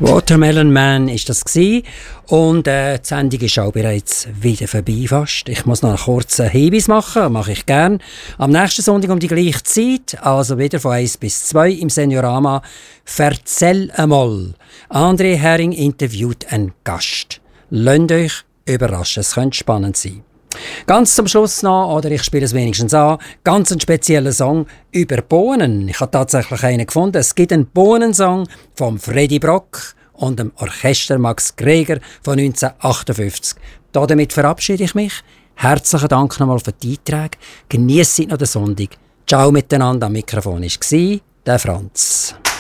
Watermelon Man ist das gsi. Und die Sendung ist auch bereits wieder vorbei fast. Ich muss noch einen kurzen Hinweis machen, mache ich gern. Am nächsten Sonntag um die gleiche Zeit, also wieder von 1 bis 2 im Seniorama, «Verzähl einmal». André Hering interviewt einen Gast. Lasst euch überraschen, es könnte spannend sein. Ganz zum Schluss noch, oder ich spiele es wenigstens an, ganz einen speziellen Song über Bohnen. Ich habe tatsächlich einen gefunden. Es gibt einen Bohnensong von Freddy Brock und dem Orchester Max Greger von 1958. Damit verabschiede ich mich. Herzlichen Dank nochmal für die Einträge. Genießt noch den Sonntag. Ciao miteinander. Am Mikrofon war der Franz.